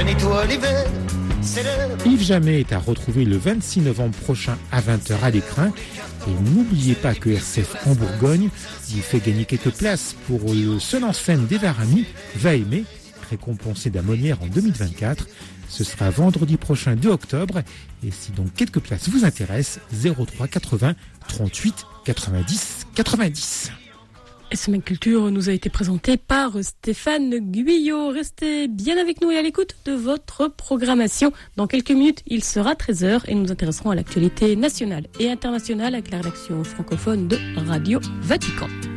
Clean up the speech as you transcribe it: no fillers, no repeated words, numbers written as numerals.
Réunis-toi l'hiver, c'est l'heure. Yves Jamais est à retrouver le 26 novembre prochain à 20h à l'Écrin. Et n'oubliez pas que RCF en Bourgogne vous fait gagner quelques places pour le seul en scène d'Eva Rami, Va aimer, récompensé d'un Molière en 2024. Ce sera vendredi prochain 2 octobre. Et si donc quelques places vous intéressent, 03 80 38 90 90. Semaine Culture nous a été présenté par Stéphane Guyot. Restez bien avec nous et à l'écoute de votre programmation. Dans quelques minutes, il sera 13h et nous nous intéresserons à l'actualité nationale et internationale avec la rédaction francophone de Radio Vatican.